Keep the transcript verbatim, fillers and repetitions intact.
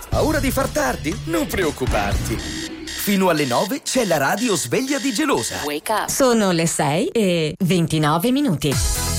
Paura di far tardi? Non preoccuparti. Fino alle nove c'è la radio sveglia di Gelosa. Sono le sei e ventinove minuti.